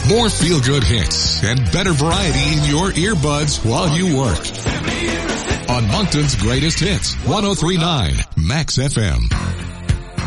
More feel-good hits and better variety in your earbuds while you work. On Moncton's Greatest Hits, 103.9 Max FM.